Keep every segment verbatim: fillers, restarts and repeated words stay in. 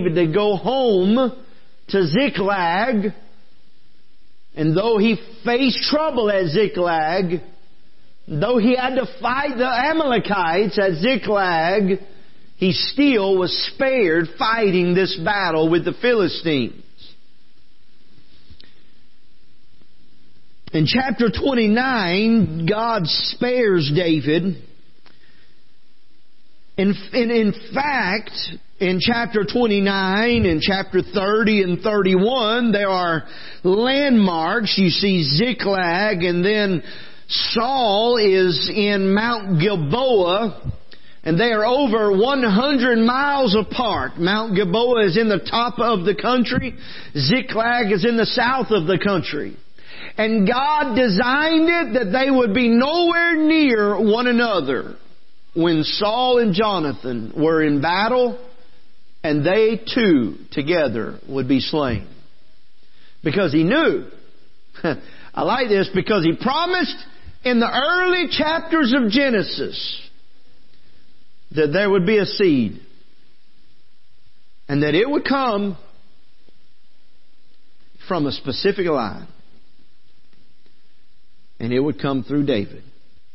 David to go home to Ziklag. And though he faced trouble at Ziklag, though he had to fight the Amalekites at Ziklag, he still was spared fighting this battle with the Philistines. In chapter twenty-nine, God spares David. In, in, in fact, in chapter twenty-nine, in chapter thirty and thirty-one, there are landmarks. You see Ziklag, and then Saul is in Mount Gilboa, and they are over one hundred miles apart. Mount Gilboa is in the top of the country. Ziklag is in the south of the country. And God designed it that they would be nowhere near one another when Saul and Jonathan were in battle, and they too together would be slain. Because He knew. I like this because He promised in the early chapters of Genesis that there would be a seed, and that it would come from a specific line. And it would come through David.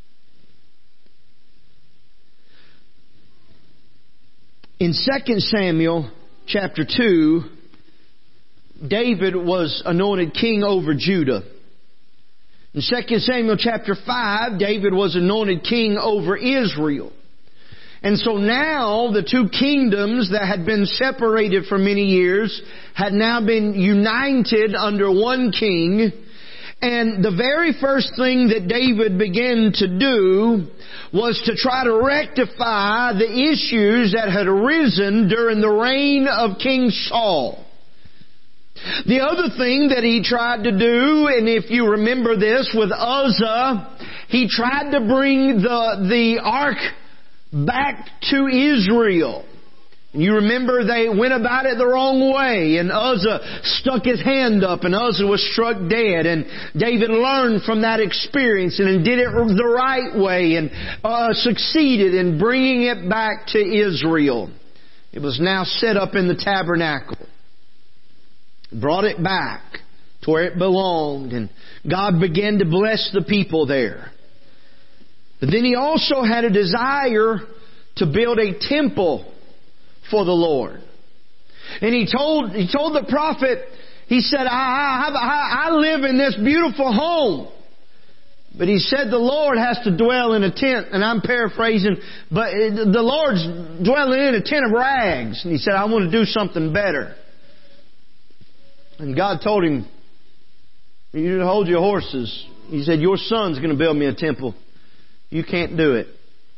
In Second Samuel chapter two, David was anointed king over Judah. In Second Samuel chapter five, David was anointed king over Israel. And so now the two kingdoms that had been separated for many years had now been united under one king. And the very first thing that David began to do was to try to rectify the issues that had arisen during the reign of King Saul. The other thing that he tried to do, and if you remember this with Uzzah, he tried to bring the, the ark back to Israel. You remember they went about it the wrong way, and Uzzah stuck his hand up, and Uzzah was struck dead. And David learned from that experience and did it the right way, and uh, succeeded in bringing it back to Israel. It was now set up in the tabernacle. Brought it back to where it belonged, and God began to bless the people there. But then He also had a desire to build a temple for the Lord. And he told he told the prophet, he said, I, I, I live in this beautiful home. But he said the Lord has to dwell in a tent, and I'm paraphrasing, but the Lord's dwelling in a tent of rags. And he said, I want to do something better. And God told him, you hold your horses. He said, your son's going to build me a temple. You can't do it.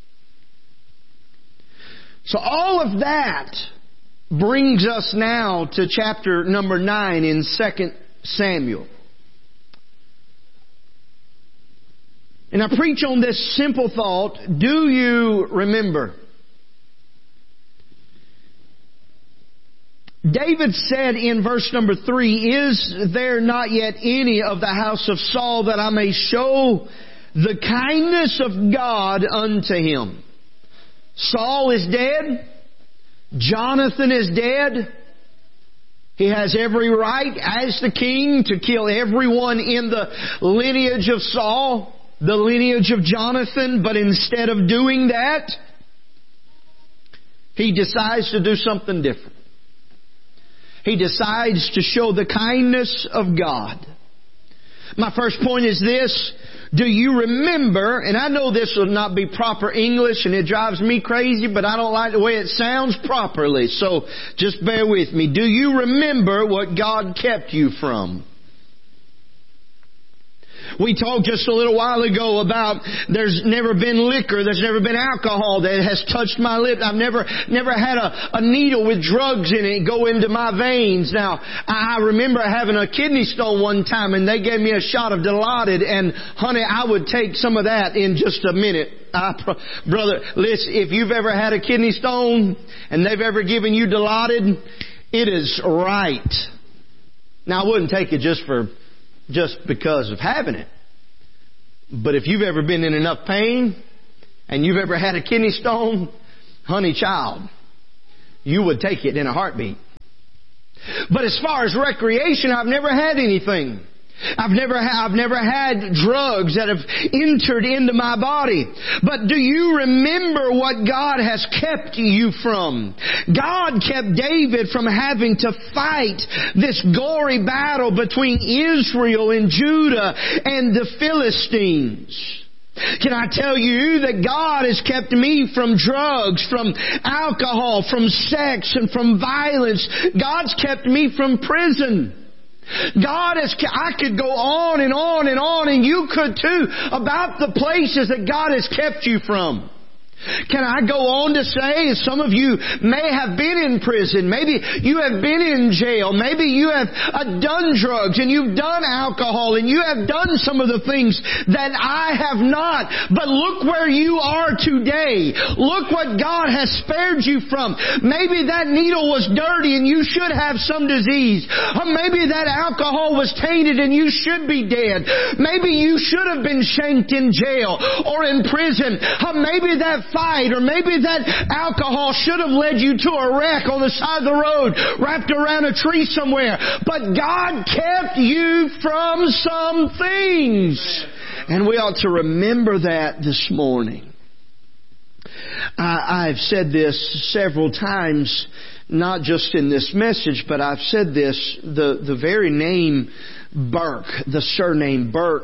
So all of that brings us now to chapter number nine in Second Samuel. And I preach on this simple thought, do you remember? David said in verse number three, is there not yet any of the house of Saul that I may show the kindness of God unto him? Saul is dead. Jonathan is dead. He has every right as the king to kill everyone in the lineage of Saul, the lineage of Jonathan. But instead of doing that, he decides to do something different. He decides to show the kindness of God. My first point is this. Do you remember, and I know this will not be proper English and it drives me crazy, but I don't like the way it sounds properly, so just bear with me. Do you remember what God kept you from? We talked just a little while ago about there's never been liquor, there's never been alcohol that has touched my lips. I've never never had a, a needle with drugs in it go into my veins. Now, I remember having a kidney stone one time and they gave me a shot of Dilaudid, and honey, I would take some of that in just a minute. I, brother, listen, if you've ever had a kidney stone and they've ever given you Dilaudid, it is right. Now, I wouldn't take it just for just because of having it. But if you've ever been in enough pain and you've ever had a kidney stone, honey child, you would take it in a heartbeat. But as far as recreation, I've never had anything. I've never, ha- I've never had drugs that have entered into my body. But do you remember what God has kept you from? God kept David from having to fight this gory battle between Israel and Judah and the Philistines. Can I tell you that God has kept me from drugs, from alcohol, from sex, and from violence? God's kept me from prison. God has, I could go on and on and on, and you could too, about the places that God has kept you from. Can I go on to say, some of you may have been in prison, maybe you have been in jail, maybe you have uh, done drugs and you've done alcohol and you have done some of the things that I have not. But look where you are today. Look what God has spared you from. Maybe that needle was dirty and you should have some disease. Or maybe that alcohol was tainted and you should be dead. Maybe you should have been shanked in jail or in prison. Or maybe that fight, or maybe that alcohol should have led you to a wreck on the side of the road, wrapped around a tree somewhere. But God kept you from some things. And we ought to remember that this morning. I, I've said this several times, not just in this message, but I've said this, the, the very name Burke, the surname Burke,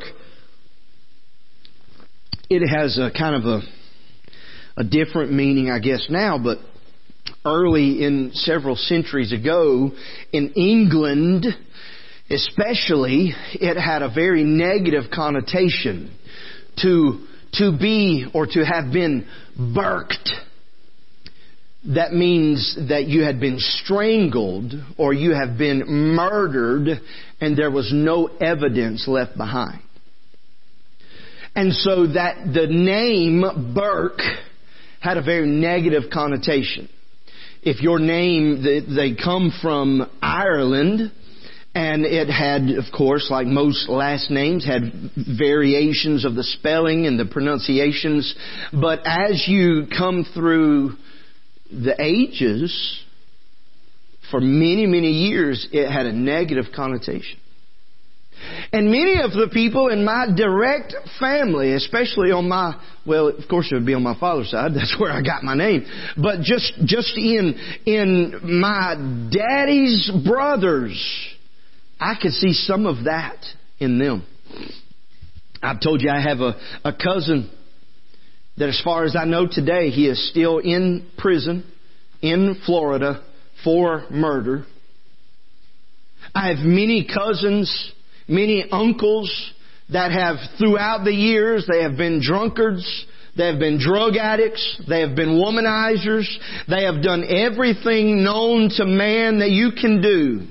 it has a kind of a a different meaning, I guess, now, but early in several centuries ago, in England especially, it had a very negative connotation to, to be or to have been burked. That means that you had been strangled or you have been murdered and there was no evidence left behind. And so that the name Burke had a very negative connotation. If your name, they come from Ireland, and it had, of course, like most last names, had variations of the spelling and the pronunciations. But as you come through the ages, for many, many years, it had a negative connotation. And many of the people in my direct family, especially on my, well, of course it would be on my father's side. That's where I got my name. But just, just in, in my daddy's brothers, I could see some of that in them. I've told you I have a, a cousin that, as far as I know today, he is still in prison in Florida for murder. I have many cousins, many uncles that have, throughout the years, they have been drunkards, they have been drug addicts, they have been womanizers, they have done everything known to man that you can do.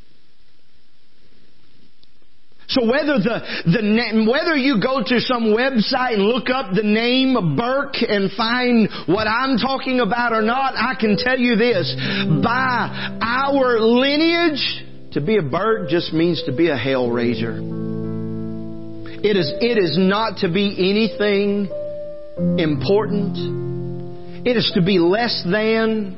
So whether the, the whether you go to some website and look up the name Burke and find what I'm talking about or not, I can tell you this: by our lineage, to be a Burke just means to be a hellraiser. It is, it is not to be anything important. It is to be less than.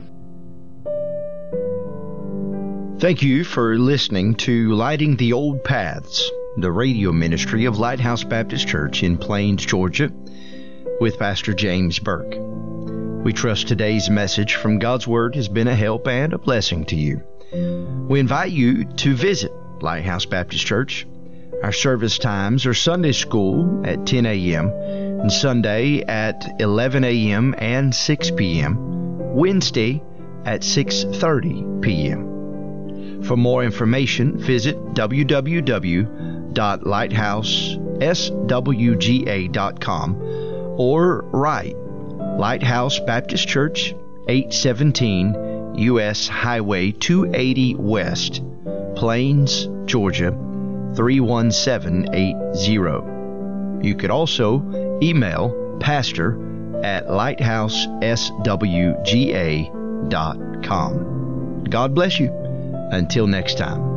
Thank you for listening to Lighting the Old Paths, the radio ministry of Lighthouse Baptist Church in Plains, Georgia, with Pastor James Burke. We trust today's message from God's Word has been a help and a blessing to you. We invite you to visit Lighthouse Baptist Church. Our service times are Sunday school at ten a.m. and Sunday at eleven a.m. and six p.m., Wednesday at six thirty p.m. For more information, visit w w w dot lighthouse s w g a dot com or write Lighthouse Baptist Church, eight seventeen U S Highway two eighty West, Plains, Georgia, three one seven eight zero. You could also email pastor at lighthouse s w g a dot com. God bless you. Until next time.